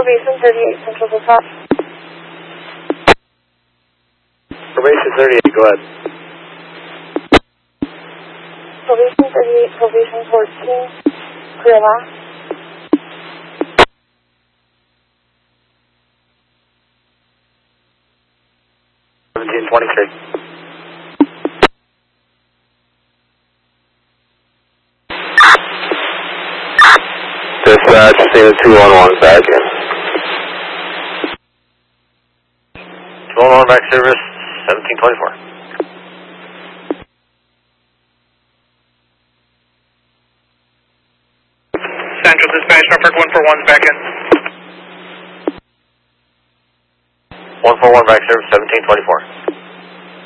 Probation 38, Central Hilltop. Probation 38, go ahead. Probation 38, Probation 14, clear last. 1723. Dispatch, scene 211 back in. 211 back service, 1724. Central Dispatch, Norfolk 141's back in. 141 back service, 1724.